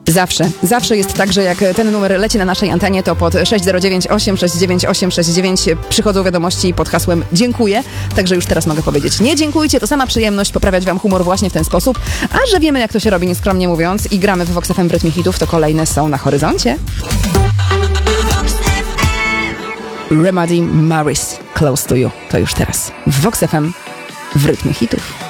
Zawsze jest tak, że jak ten numer leci na naszej antenie, to pod 609 869 869 przychodzą wiadomości pod hasłem dziękuję. Także już teraz mogę powiedzieć nie dziękujcie, to sama przyjemność poprawiać wam humor właśnie w ten sposób. A że wiemy, jak to się robi, nieskromnie mówiąc, i gramy w Vox FM w rytmie hitów, to kolejne są na horyzoncie. Remedy Maris, Close to You. To już teraz w Vox FM w rytmie hitów.